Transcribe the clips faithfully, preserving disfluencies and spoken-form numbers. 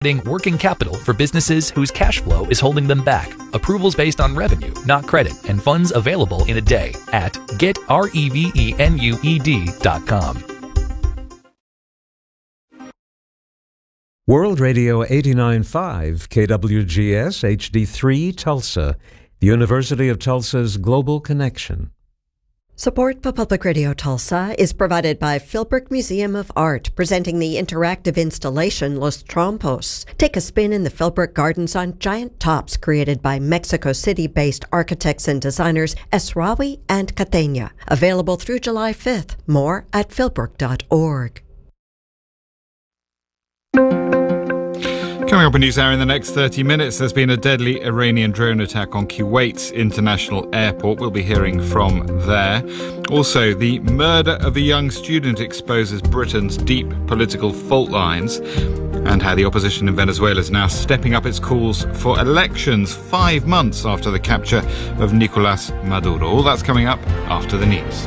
Working capital for businesses whose cash flow is holding them back. Approvals based on revenue, not credit, and funds available in a day at get revenue dot com. World Radio eighty-nine point five, K W G S H D three Tulsa, the University of Tulsa's Global Connection. Support for Public Radio Tulsa is provided by Philbrook Museum of Art, presenting the interactive installation Los Trompos. Take a spin in the Philbrook Gardens on giant tops created by Mexico City-based architects and designers Esrawi and Catena. Available through July fifth. More at philbrook dot org. Coming up in NewsHour in the next thirty minutes, there's been a deadly Iranian drone attack on Kuwait's international airport. We'll be hearing from there. Also, the murder of a young student exposes Britain's deep political fault lines, and how the opposition in Venezuela is now stepping up its calls for elections five months after the capture of Nicolás Maduro. All that's coming up after the news.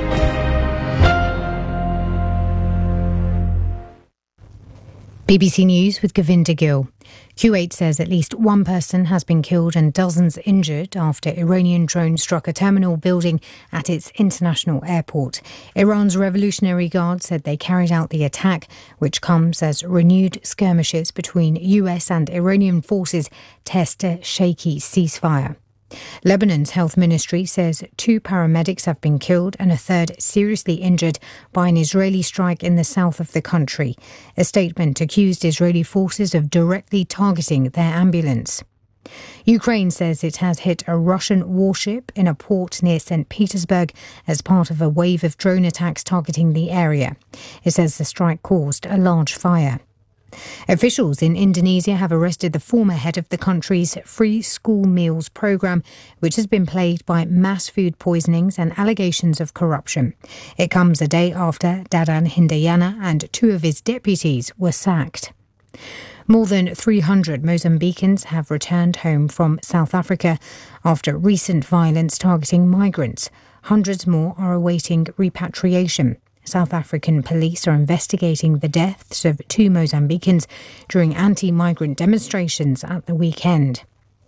B B C News with Govinda Gill. Kuwait says at least one person has been killed and dozens injured after Iranian drone struck a terminal building at its international airport. Iran's Revolutionary Guard said they carried out the attack, which comes as renewed skirmishes between U S and Iranian forces test a shaky ceasefire. Lebanon's health ministry says two paramedics have been killed and a third seriously injured by an Israeli strike in the south of the country. A statement accused Israeli forces of directly targeting their ambulance. Ukraine says it has hit a Russian warship in a port near Saint Petersburg as part of a wave of drone attacks targeting the area. It says the strike caused a large fire. Officials in Indonesia have arrested the former head of the country's free school meals programme, which has been plagued by mass food poisonings and allegations of corruption. It comes a day after Dadan Hindayana and two of his deputies were sacked. More than three hundred Mozambicans have returned home from South Africa after recent violence targeting migrants. Hundreds more are awaiting repatriation. South African police are investigating the deaths of two Mozambicans during anti-migrant demonstrations at the weekend.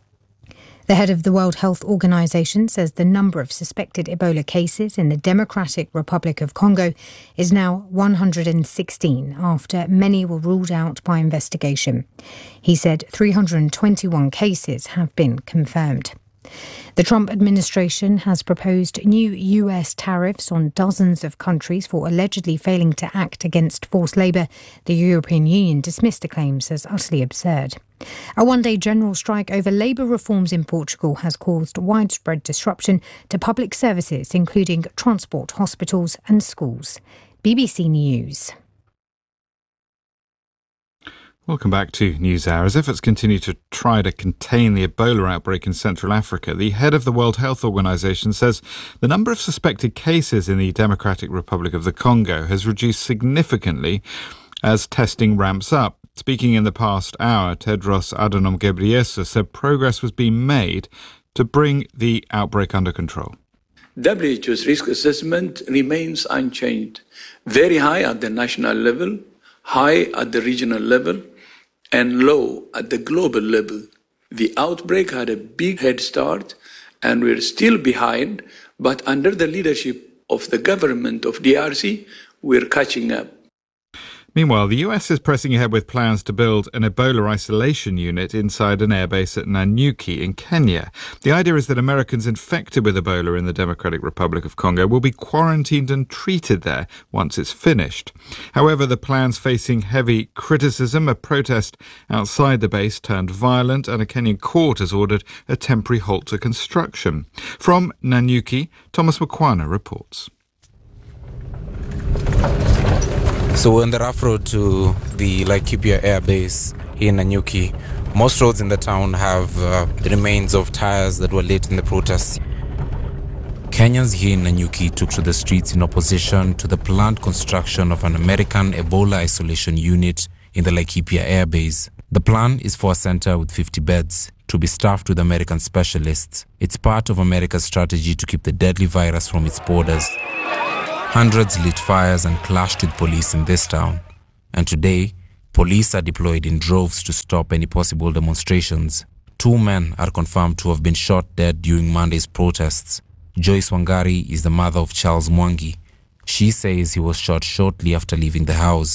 The head of the World Health Organization says the number of suspected Ebola cases in the Democratic Republic of Congo is now one hundred sixteen, after many were ruled out by investigation. He said three hundred twenty-one cases have been confirmed. The Trump administration has proposed new U S tariffs on dozens of countries for allegedly failing to act against forced labour. The European Union dismissed the claims as utterly absurd. A one-day general strike over labour reforms in Portugal has caused widespread disruption to public services, including transport, hospitals and schools. B B C News. Welcome back to NewsHour. As efforts continue to try to contain the Ebola outbreak in Central Africa, the head of the World Health Organization says the number of suspected cases in the Democratic Republic of the Congo has reduced significantly as testing ramps up. Speaking in the past hour, Tedros Adhanom Ghebreyesus said progress was being made to bring the outbreak under control. W H O's risk assessment remains unchanged, very high at the national level, high at the regional level, and low at the global level. The outbreak had a big head start, and we're still behind, but under the leadership of the government of D R C, we're catching up. Meanwhile, the U S is pressing ahead with plans to build an Ebola isolation unit inside an airbase at Nanyuki in Kenya. The idea is that Americans infected with Ebola in the Democratic Republic of Congo will be quarantined and treated there once it's finished. However, the plan's facing heavy criticism. A protest outside the base turned violent, and a Kenyan court has ordered a temporary halt to construction. From Nanyuki, Thomas Mukwana reports. So we're on the rough road to the Laikipia Air Base here in Nanyuki. Most roads in the town have uh, the remains of tires that were lit in the protests. Kenyans here in Nanyuki took to the streets in opposition to the planned construction of an American Ebola isolation unit in the Laikipia Air Base. The plan is for a center with fifty beds to be staffed with American specialists. It's part of America's strategy to keep the deadly virus from its borders. Hundreds lit fires and clashed with police in this town. And today, Police are deployed in droves to stop any possible demonstrations. Two men are confirmed to have been shot dead during Monday's protests. Joyce Wangari is the mother of Charles Mwangi. She says he was shot shortly after leaving the house.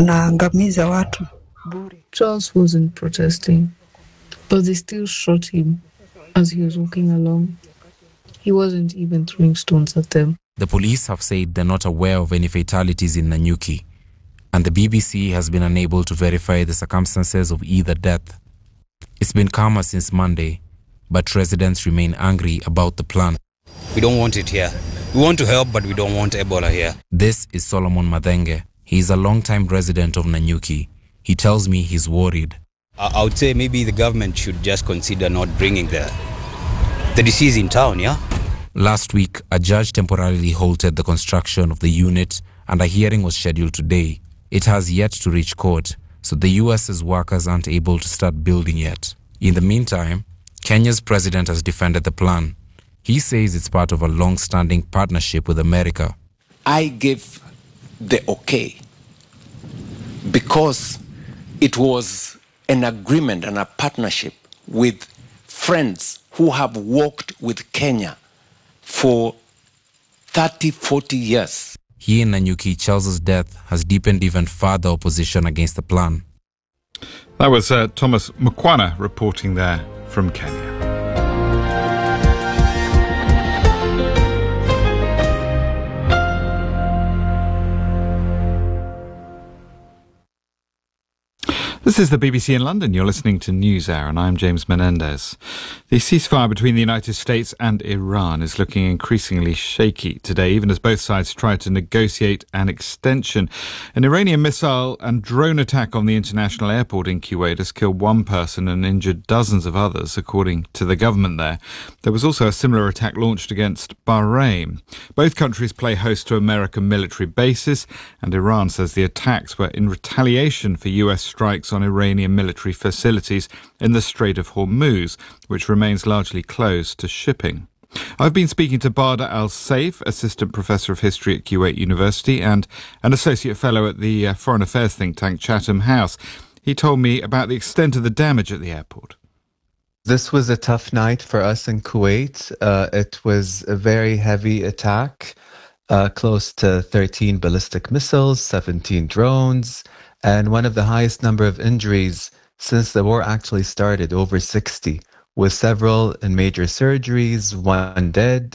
Charles wasn't protesting, but they still shot him as he was walking along. He wasn't even throwing stones at them. The police have said they're not aware of any fatalities in Nanyuki, and the B B C has been unable to verify the circumstances of either death. It's been calmer since Monday, but residents remain angry about the plan. We don't want it here. We want to help, but we don't want Ebola here. This is Solomon Madenge. He is a long-time resident of Nanyuki. He tells me he's worried. I would say maybe the government should just consider not bringing the, the disease in town, yeah? Last week, a judge temporarily halted the construction of the unit, and a hearing was scheduled today. It has yet to reach court, so the U S's workers aren't able to start building yet. In the meantime, Kenya's president has defended the plan. He says it's part of a long-standing partnership with America. I gave the okay because it was an agreement and a partnership with friends who have worked with Kenya for thirty, forty years. Here in Nanyuki, Charles's death has deepened even further opposition against the plan. That was uh, Thomas Mukwana reporting there from Kenya. This is the B B C in London. You're listening to NewsHour, and I'm James Menendez. The ceasefire between the United States and Iran is looking increasingly shaky today, even as both sides try to negotiate an extension. An Iranian missile and drone attack on the international airport in Kuwait has killed one person and injured dozens of others, according to the government there. There was also a similar attack launched against Bahrain. Both countries play host to American military bases, and Iran says the attacks were in retaliation for U S strikes on Iranian military facilities in the Strait of Hormuz, which remains largely closed to shipping. I've been speaking to Bader Al-Saif, Assistant Professor of History at Kuwait University and an Associate Fellow at the uh, Foreign Affairs think tank Chatham House. He told me about the extent of the damage at the airport. This was a tough night for us in Kuwait. Uh, it was a very heavy attack, uh, close to thirteen ballistic missiles, seventeen drones, and one of the highest number of injuries since the war actually started, over sixty, with several in major surgeries, one dead.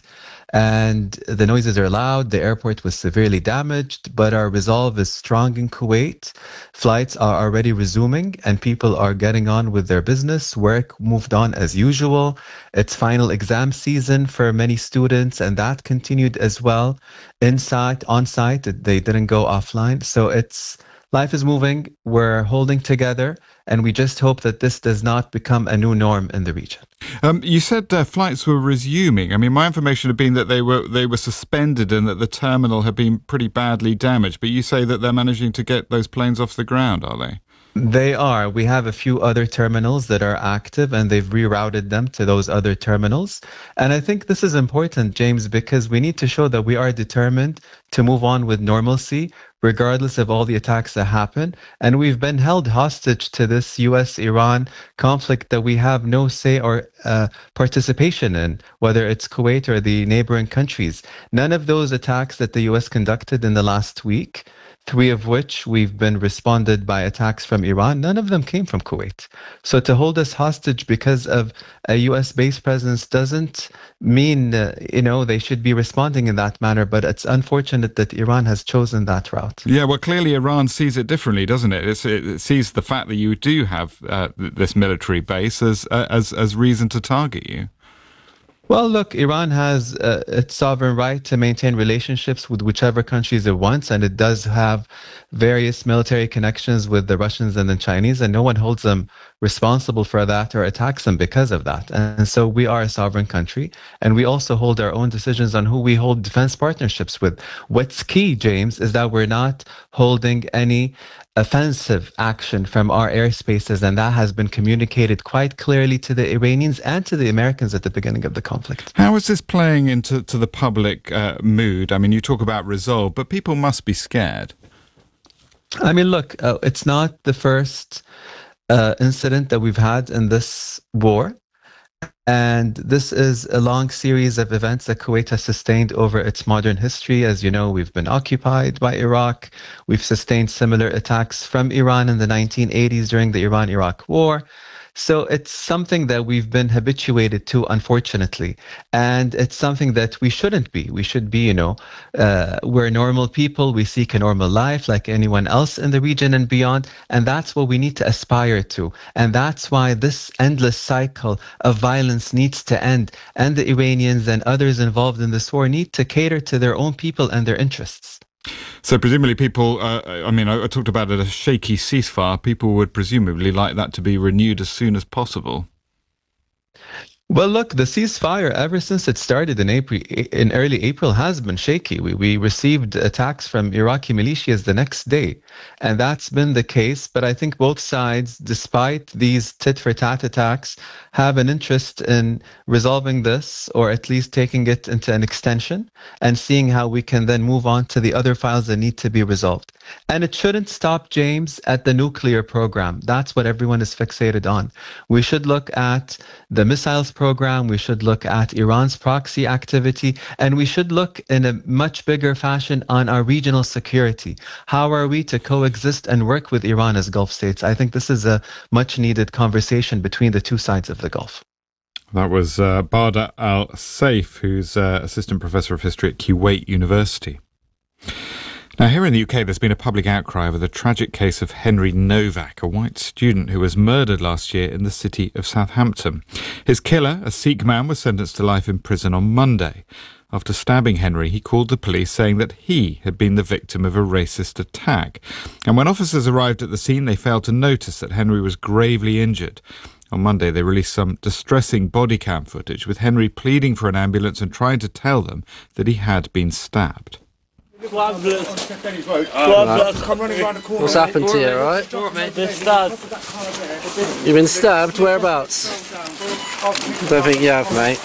And the noises are loud. The airport was severely damaged, but our resolve is strong in Kuwait. Flights are already resuming and people are getting on with their business. Work moved on as usual. It's final exam season for many students, and that continued as well. Inside, on site, they didn't go offline. So it's life is moving, we're holding together, and we just hope that this does not become a new norm in the region. Um, you said uh, flights were resuming. I mean, my information had been that they were they were suspended and that the terminal had been pretty badly damaged, but you say that they're managing to get those planes off the ground, are they? They are. We have a few other terminals that are active, and they've rerouted them to those other terminals. And I think this is important, James, because we need to show that we are determined to move on with normalcy, regardless of all the attacks that happen. And we've been held hostage to this U S Iran conflict that we have no say or uh, participation in, whether it's Kuwait or the neighboring countries. None of those attacks that the U S conducted in the last week, three of which we've been responded by attacks from Iran, none of them came from Kuwait. So to hold us hostage because of a U S-based presence doesn't mean, uh, you know, they should be responding in that manner, but it's unfortunate that Iran has chosen that route. Yeah, well, clearly Iran sees it differently, doesn't it? It's, it sees the fact that you do have uh, this military base as, uh, as, as reason to target you. Well, look, Iran has uh, its sovereign right to maintain relationships with whichever countries it wants, and it does have various military connections with the Russians and the Chinese, and no one holds them responsible for that or attacks them because of that. And so we are a sovereign country, and we also hold our own decisions on who we hold defense partnerships with. What's key, James, is that we're not holding any offensive action from our airspaces, and that has been communicated quite clearly to the Iranians and to the Americans at the beginning of the conflict. How is this playing into to the public uh, mood? I mean, you talk about resolve, but people must be scared. I mean, look, uh, it's not the first uh, incident that we've had in this war. And this is a long series of events that Kuwait has sustained over its modern history. As you know, we've been occupied by Iraq. We've sustained similar attacks from Iran in the nineteen eighties during the Iran-Iraq War. So it's something that we've been habituated to, unfortunately. And it's something that we shouldn't be. We should be, you know, uh, we're normal people. We seek a normal life like anyone else in the region and beyond. And that's what we need to aspire to. And that's why this endless cycle of violence needs to end. And the Iranians and others involved in this war need to cater to their own people and their interests. So presumably people, uh, I mean, I, I talked about it, a shaky ceasefire. People would presumably like that to be renewed as soon as possible. Well, look, the ceasefire, ever since it started in April, in early April, has been shaky. We, we received attacks from Iraqi militias the next day, and that's been the case. But I think both sides, despite these tit-for-tat attacks, have an interest in resolving this, or at least taking it into an extension, and seeing how we can then move on to the other files that need to be resolved. And it shouldn't stop, James, at the nuclear program. That's what everyone is fixated on. We should look at the missiles program, we should look at Iran's proxy activity, and we should look in a much bigger fashion on our regional security. How are we to coexist and work with Iran as Gulf states? I think this is a much needed conversation between the two sides of the Gulf. That was uh, Bader Al Saif, who's uh, Assistant Professor of History at Kuwait University. Now, here in the U K, there's been a public outcry over the tragic case of Henry Novak, a white student who was murdered last year in the city of Southampton. His killer, a Sikh man, was sentenced to life in prison on Monday. After stabbing Henry, he called the police saying that he had been the victim of a racist attack. And when officers arrived at the scene, they failed to notice that Henry was gravely injured. On Monday, they released some distressing body cam footage with Henry pleading for an ambulance and trying to tell them that he had been stabbed. What's happened to you, all right? Been stabbed. You've been stabbed? Whereabouts? Don't think you have, mate.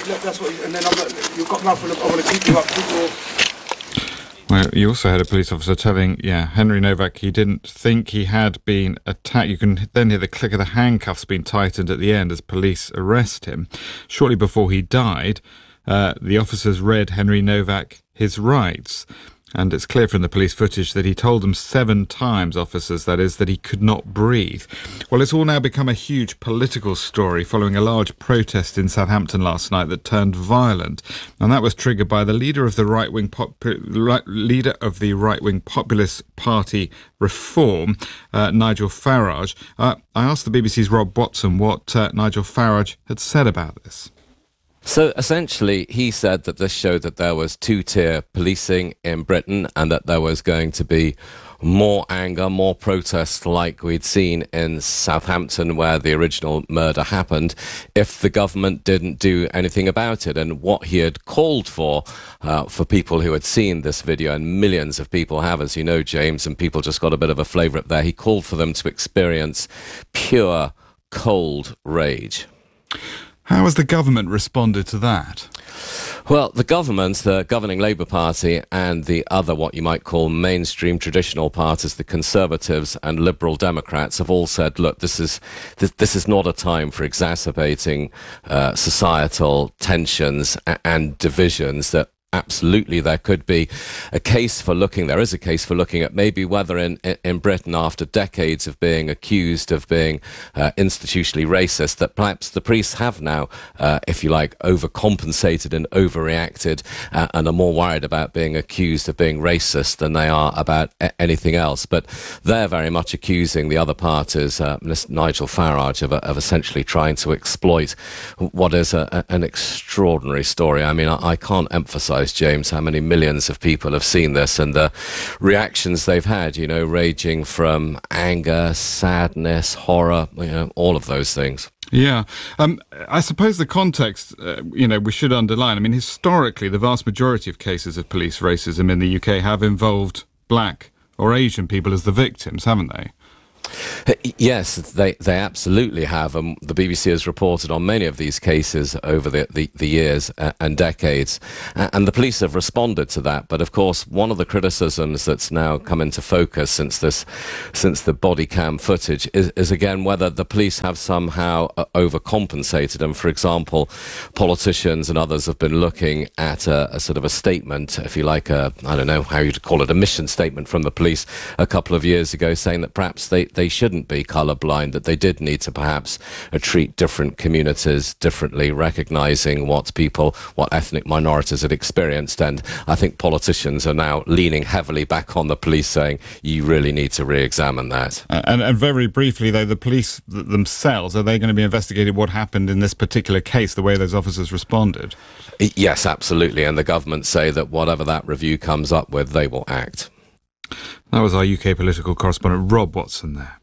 Well, you also had a police officer telling, yeah, Henry Novak he didn't think he had been attacked. You can then hear the click of the handcuffs being tightened at the end as police arrest him. Shortly before he died, uh, the officers read Henry Novak his rights. And it's clear from the police footage that he told them seven times, officers that is, that he could not breathe. Well, it's all now become a huge political story following a large protest in Southampton last night that turned violent. And that was triggered by the leader of the right-wing pop- right, leader of the right-wing populist party Reform, uh, Nigel Farage. Uh, I asked the B B C's Rob Watson what uh, Nigel Farage had said about this. So essentially, he said that this showed that there was two-tier policing in Britain and that there was going to be more anger, more protests like we'd seen in Southampton where the original murder happened if the government didn't do anything about it. And what he had called for, uh, for people who had seen this video, and millions of people have, as you know, James, and people just got a bit of a flavour up there, he called for them to experience pure, cold rage. How has the government responded to that? Well, the government, the governing Labour Party and the other what you might call mainstream traditional parties, the Conservatives and Liberal Democrats, have all said, look, this is this, this is not a time for exacerbating uh, societal tensions and divisions. That absolutely there could be a case for looking, there is a case for looking at maybe whether in, in Britain, after decades of being accused of being uh, institutionally racist, that perhaps the priests have now, uh, if you like, overcompensated and overreacted uh, and are more worried about being accused of being racist than they are about a- anything else. But they're very much accusing the other parties, uh, Nigel Farage, of, of essentially trying to exploit what is a, a, an extraordinary story. I mean, I, I can't emphasise, James, how many millions of people have seen this and the reactions they've had, you know, ranging from anger, sadness, horror, you know, all of those things. Yeah. Um, I suppose the context, uh, you know, we should underline. I mean, historically, the vast majority of cases of police racism in the U K have involved black or Asian people as the victims, haven't they? Yes, they, they absolutely have. And the B B C has reported on many of these cases over the, the, the years uh, and decades. Uh, and the police have responded to that. But of course, one of the criticisms that's now come into focus since this, since the body cam footage is, is again whether the police have somehow uh, overcompensated. And for example, politicians and others have been looking at a, a sort of a statement, if you like, a, I don't know how you'd call it, a mission statement from the police a couple of years ago saying that perhaps they, they shouldn't be colourblind, that they did need to perhaps uh, treat different communities differently, recognising what people, what ethnic minorities had experienced. And I think politicians are now leaning heavily back on the police, saying you really need to re-examine that. Uh, and, and very briefly, though, the police th- themselves, are they going to be investigating what happened in this particular case, the way those officers responded? Yes, absolutely. And the government say that whatever that review comes up with, they will act. That was our U K political correspondent, Rob Watson, there.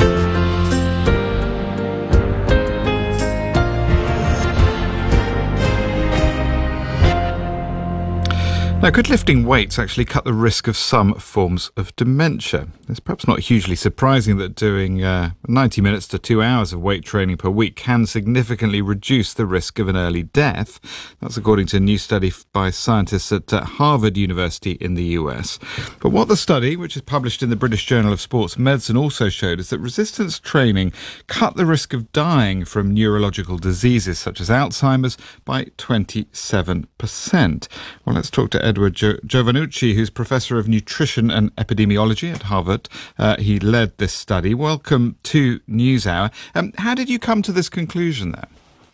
Now, could lifting weights actually cut the risk of some forms of dementia? It's perhaps not hugely surprising that doing uh, ninety minutes to two hours of weight training per week can significantly reduce the risk of an early death. That's according to a new study by scientists at uh, Harvard University in the U S. But what the study, which is published in the British Journal of Sports Medicine, also showed is that resistance training cut the risk of dying from neurological diseases such as Alzheimer's by twenty-seven percent. Well, let's talk to Edward jo- Giovannucci, who's Professor of Nutrition and Epidemiology at Harvard. Uh, he led this study. Welcome to NewsHour. Um, how did you come to this conclusion there?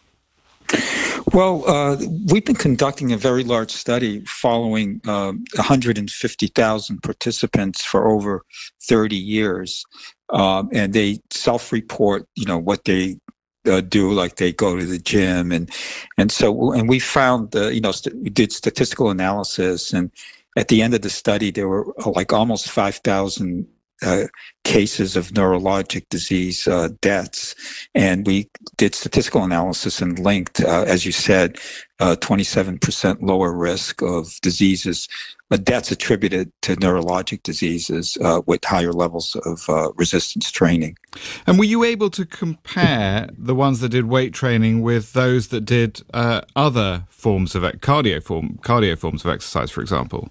Well, uh, we've been conducting a very large study following uh, one hundred fifty thousand participants for over thirty years. Um, and they self-report, you know, what they Uh, do, like they go to the gym, and and so and we found uh, you know st- we did statistical analysis, and at the end of the study there were uh, like almost five thousand uh, cases of neurologic disease uh, deaths, and we did statistical analysis and linked, uh, as you said, uh, twenty-seven percent lower risk of diseases. Uh, deaths attributed to neurologic diseases uh, with higher levels of uh, resistance training. And were you able to compare the ones that did weight training with those that did uh, other forms of cardio form cardio forms of exercise, for example?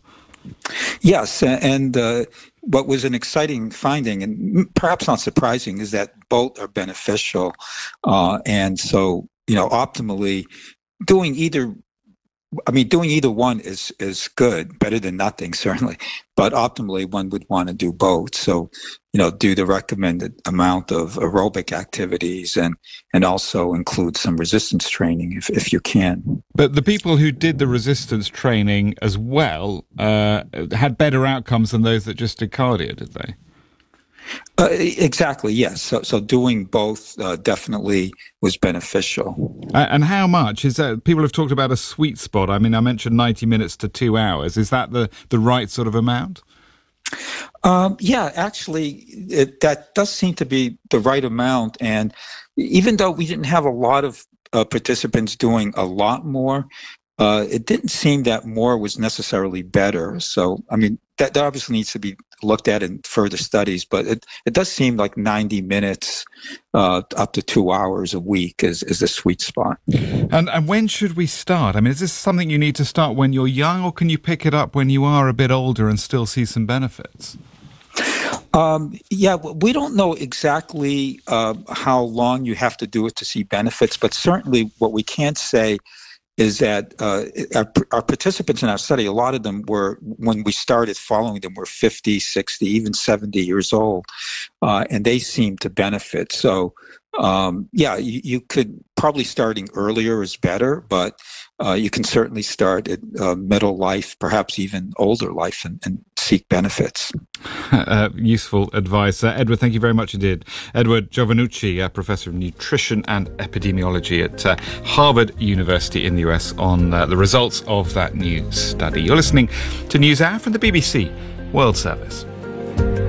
Yes, and uh, what was an exciting finding, and perhaps not surprising, is that both are beneficial. Uh, and so, you know, optimally, doing either I mean, doing either one is, is good, better than nothing, certainly. But optimally, one would want to do both. So, you know, do the recommended amount of aerobic activities and, and also include some resistance training if, if you can. But the people who did the resistance training as well uh, had better outcomes than those that just did cardio, did they? Uh, exactly, yes. So, so doing both uh, definitely was beneficial. Uh, and how much is that? People have talked about a sweet spot. I mean, I mentioned ninety minutes to two hours. Is that the, the right sort of amount? Um, yeah, actually, it, that does seem to be the right amount. And even though we didn't have a lot of uh, participants doing a lot more, uh, it didn't seem that more was necessarily better. So, I mean, that, that obviously needs to be looked at in further studies, but it, it does seem like ninety minutes uh, up to two hours a week is, is the sweet spot. And, and when should we start? I mean, is this something you need to start when you're young, or can you pick it up when you are a bit older and still see some benefits? Um, yeah, we don't know exactly uh, how long you have to do it to see benefits, but certainly what we can say is that uh, our, our participants in our study, a lot of them were, when we started following them, were fifty, sixty, even seventy years old, uh, and they seemed to benefit. So, um, yeah, you, you could probably starting earlier is better, but uh, you can certainly start at uh, middle life, perhaps even older life, and, and seek benefits. Uh, useful advice. Uh, Edward, thank you very much indeed. Edward Giovannucci, uh, Professor of Nutrition and Epidemiology at uh, Harvard University in the U S, on uh, the results of that new study. You're listening to NewsHour from the B B C World Service.